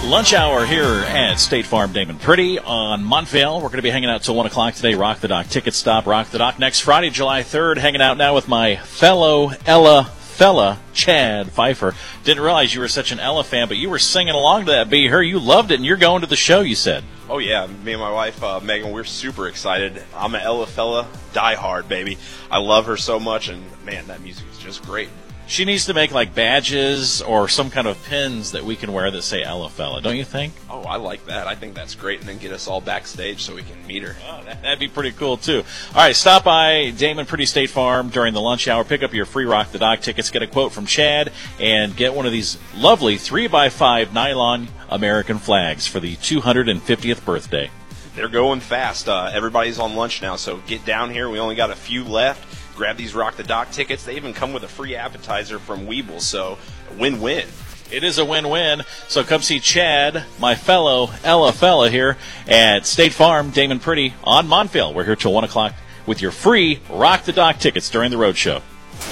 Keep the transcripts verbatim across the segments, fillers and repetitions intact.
Lunch hour here at State Farm Damon Pretty on Montvale. We're going to be hanging out till one o'clock today. Rock the Dock Ticket Stop. Rock the Dock next Friday, July third. Hanging out now with my fellow Ella fella, Chad Pfeiffer. Didn't realize you were such an Ella fan, but you were singing along to that Be Her. You loved it, and you're going to the show, you said. Oh, yeah. Me and my wife, uh, Megan, we're super excited. I'm an Ella fella, die hard, baby. I love her so much, and, man, that music is just great. She needs to make, like, badges or some kind of pins that we can wear that say Ella fella, don't you think? Oh, I like that. I think that's great, and then get us all backstage so we can meet her. Oh, that'd be pretty cool, too. All right, stop by Damon Pretty State Farm during the lunch hour. Pick up your free Rock the Dock tickets. Get a quote from Chad and get one of these lovely three by five nylon American flags for the two hundred fiftieth birthday. They're going fast. Uh, everybody's on lunch now, so get down here. We only got a few left. Grab these Rock the Dock tickets. They even come with a free appetizer from Weeble, so win-win. It is a win-win. So come see Chad, my fellow Ella fella here at State Farm, Damon Pretty on Montvale. We're here till one o'clock with your free Rock the Dock tickets during the road show.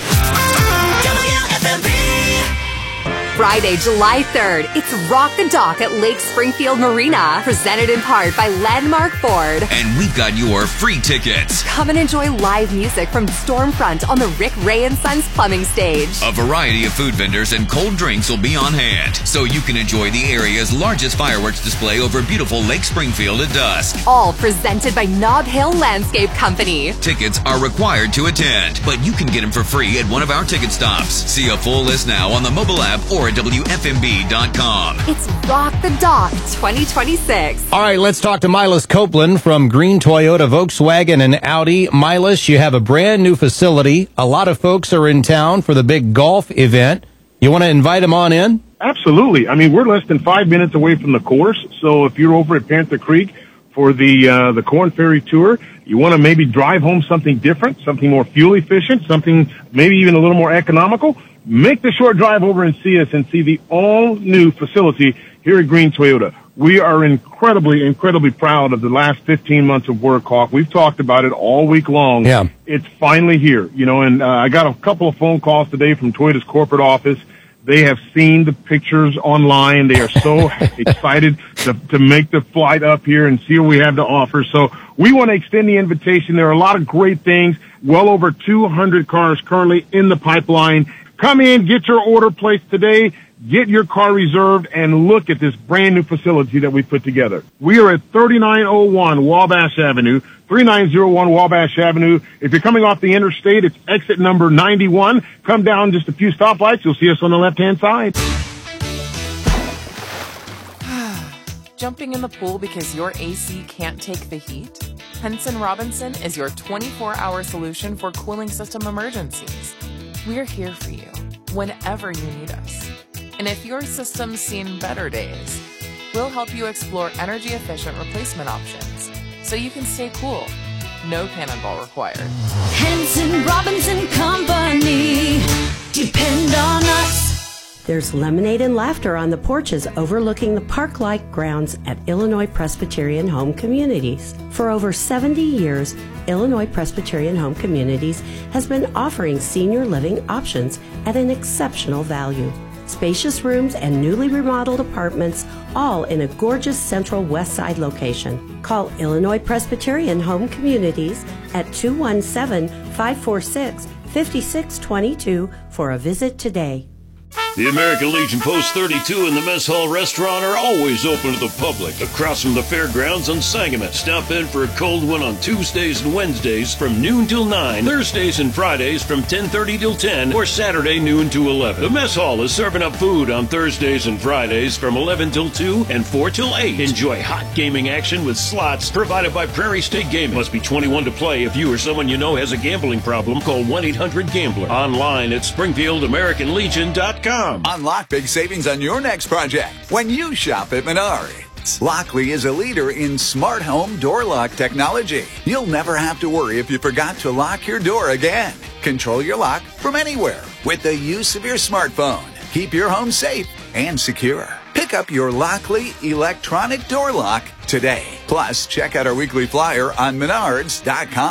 Friday, July third, it's Rock the Dock at Lake Springfield Marina, presented in part by Landmark Ford. And we've got your free tickets. Come and enjoy live music from Stormfront on the Rick Ray and Sons plumbing stage. A variety of food vendors and cold drinks will be on hand, so you can enjoy the area's largest fireworks display over beautiful Lake Springfield at dusk. All presented by Nob Hill Landscape Company. Tickets are required to attend, but you can get them for free at one of our ticket stops. See a full list now on the mobile app or at W F M B dot com. It's Rock the Dock twenty twenty-six. All right, let's talk to Milas Copeland from Green Toyota, Volkswagen, and Audi. Milas, you have a brand new facility. A lot of folks are in town for the big golf event. You want to invite them on in? Absolutely. I mean, we're less than five minutes away from the course, so if you're over at Panther Creek for the uh, the Corn Ferry Tour, you want to maybe drive home something different, something more fuel efficient, something maybe even a little more economical, make the short drive over and see us and see the all-new facility here at Green Toyota. We are incredibly, incredibly proud of the last fifteen months of work, Hawk. We've talked about it all week long. Yeah. It's finally here, you know, and uh, I got a couple of phone calls today from Toyota's corporate office. They have seen the pictures online. They are so excited to, to make the flight up here and see what we have to offer. So we want to extend the invitation. There are a lot of great things, well over two hundred cars currently in the pipeline. Come in, get your order placed today, get your car reserved, and look at this brand new facility that we put together. We are at thirty-nine oh one Wabash Avenue, thirty-nine oh one Wabash Avenue. If you're coming off the interstate, it's exit number ninety-one. Come down just a few stoplights. You'll see us on the left-hand side. Jumping in the pool because your A C can't take the heat? Henson Robinson is your twenty-four hour solution for cooling system emergencies. We're here for you whenever you need us. And if your system's seen better days, we'll help you explore energy-efficient replacement options so you can stay cool. No cannonball required. Henson Robinson Company. Depend on us. There's lemonade and laughter on the porches overlooking the park-like grounds at Illinois Presbyterian Home Communities. For over seventy years, Illinois Presbyterian Home Communities has been offering senior living options at an exceptional value. Spacious rooms and newly remodeled apartments, all in a gorgeous central west side location. Call Illinois Presbyterian Home Communities at two one seven, five four six, five six two two for a visit today. The American Legion Post thirty-two and the Mess Hall Restaurant are always open to the public across from the fairgrounds on Sangamon. Stop in for a cold one on Tuesdays and Wednesdays from noon till nine, Thursdays and Fridays from ten thirty till ten, or Saturday noon to eleven. The Mess Hall is serving up food on Thursdays and Fridays from eleven till two and four till eight. Enjoy hot gaming action with slots provided by Prairie State Gaming. Must be twenty-one to play. If you or someone you know has a gambling problem, call one eight hundred gambler. Online at Springfield American Legion dot com. Unlock big savings on your next project when you shop at Menards. Lockley is a leader in smart home door lock technology. You'll never have to worry if you forgot to lock your door again. Control your lock from anywhere with the use of your smartphone. Keep your home safe and secure. Pick up your Lockley electronic door lock today. Plus, check out our weekly flyer on Menards dot com.